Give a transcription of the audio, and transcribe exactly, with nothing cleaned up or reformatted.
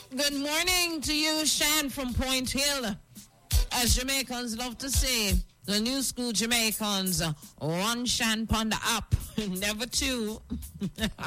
Good morning to you, Shan from Point Hill. As Jamaicans love to say, the new school Jamaicans, uh, one Shan pon the app, never two.